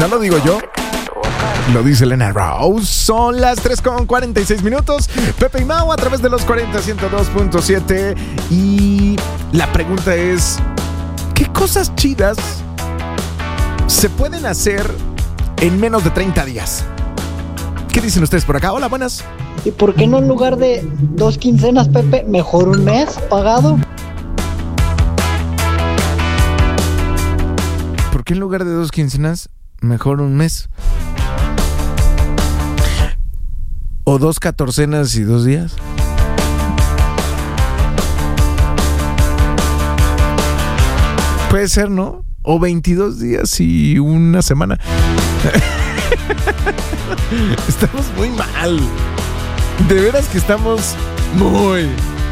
No lo digo yo, lo dice Elena Rose. Son las 3:46. Pepe y Mau a través de los 40-102.7. Y la pregunta es: ¿qué cosas chidas se pueden hacer en menos de 30 días? ¿Qué dicen ustedes por acá? Hola, buenas. ¿Y por qué no en lugar de 2 quincenas, Pepe, mejor un mes pagado? ¿Por qué en lugar de 2 quincenas mejor un mes? ¿O 2 catorcenas y 2 días? Puede ser, ¿no? O 22 días y una semana. Estamos muy mal. De veras que estamos muy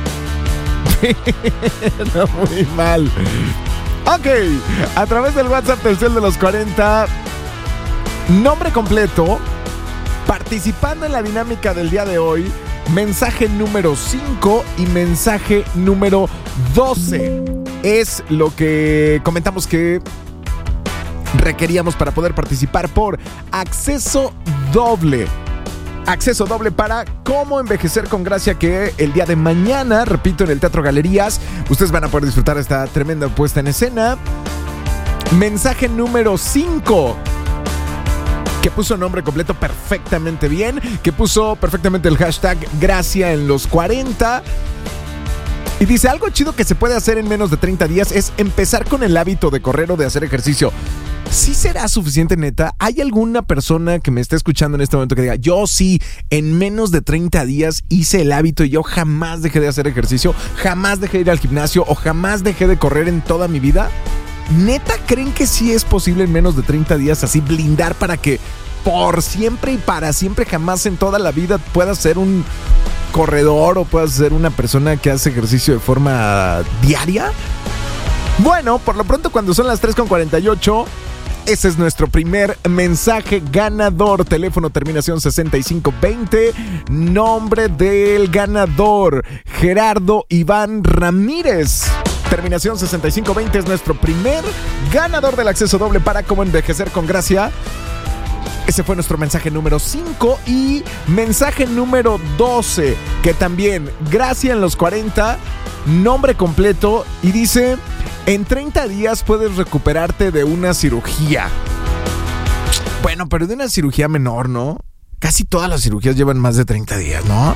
mal. Ok, a través del WhatsApp Telcel de los 40, nombre completo, participando en la dinámica del día de hoy, mensaje número 5 y mensaje número 12. Es lo que comentamos que requeríamos para poder participar por acceso doble. Acceso doble para Cómo Envejecer con Gracia, que el día de mañana, repito, en el Teatro Galerías, ustedes van a poder disfrutar esta tremenda puesta en escena. Mensaje número 5, que puso nombre completo perfectamente bien, que puso perfectamente el hashtag Gracia en los 40. Y dice: algo chido que se puede hacer en menos de 30 días es empezar con el hábito de correr o de hacer ejercicio. ¿Sí será suficiente, neta? ¿Hay alguna persona que me esté escuchando en este momento que diga: yo sí, en menos de 30 días hice el hábito y yo jamás dejé de hacer ejercicio, jamás dejé de ir al gimnasio o jamás dejé de correr en toda mi vida? ¿Neta creen que sí es posible en menos de 30 días así blindar para que por siempre y para siempre, jamás en toda la vida puedas ser un corredor o puedas ser una persona que hace ejercicio de forma diaria? Bueno, por lo pronto, cuando son las 3:48, ese es nuestro primer mensaje ganador. Teléfono terminación 6520. Nombre del ganador: Gerardo Iván Ramírez. Terminación 6520 es nuestro primer ganador del acceso doble para Cómo Envejecer con Gracia. Ese fue nuestro mensaje número 5. Y mensaje número 12, que también, Gracia en los 40, nombre completo, y dice: en 30 días puedes recuperarte de una cirugía. Bueno, pero de una cirugía menor, ¿no? Casi todas las cirugías llevan más de 30 días, ¿no?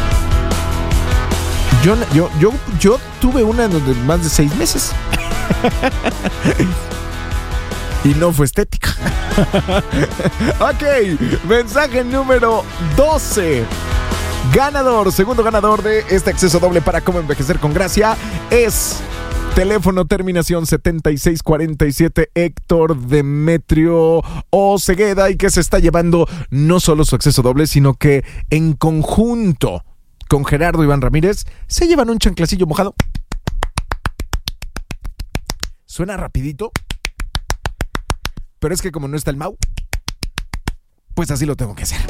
Yo tuve una de más de 6 meses. Y no fue estética. Ok, mensaje número 12. Ganador, segundo ganador de este acceso doble para Cómo Envejecer con Gracia es teléfono terminación 7647, Héctor Demetrio Ocegueda, y que se está llevando no solo su acceso doble, sino que en conjunto con Gerardo Iván Ramírez se llevan un chanclacillo mojado. Suena rapidito, pero es que como no está el Mau, pues así lo tengo que hacer.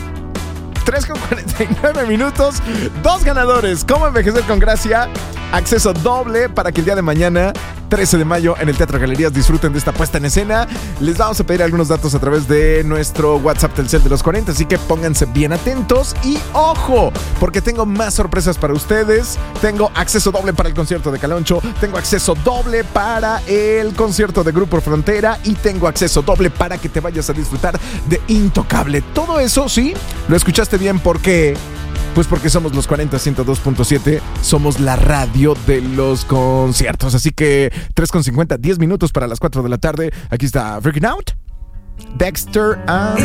3:49, 2 ganadores. Cómo Envejecer con Gracia, acceso doble para que el día de mañana, 13 de mayo, en el Teatro Galerías, disfruten de esta puesta en escena. Les vamos a pedir algunos datos a través de nuestro WhatsApp Telcel de los 40, así que pónganse bien atentos y ¡ojo! Porque tengo más sorpresas para ustedes. Tengo acceso doble para el concierto de Caloncho, tengo acceso doble para el concierto de Grupo Frontera y tengo acceso doble para que te vayas a disfrutar de Intocable. Todo eso, sí, lo escuchaste bien. ¿Por qué? Pues porque somos los 40-102.7, somos la radio de los conciertos. Así que 3:50, 10 minutos para las 4 de la tarde. Aquí está Freaking Out, Dexter and